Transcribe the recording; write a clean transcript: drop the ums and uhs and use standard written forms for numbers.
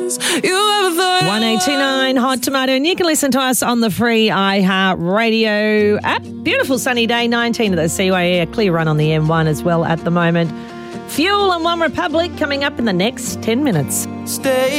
1829 Hot Tomato, and you can listen to us on the free iHeartRadio app. Beautiful sunny day, 19 at the Seaway, a clear run on the M1 as well at the moment. Fuel and One Republic coming up in the next 10 minutes. Stay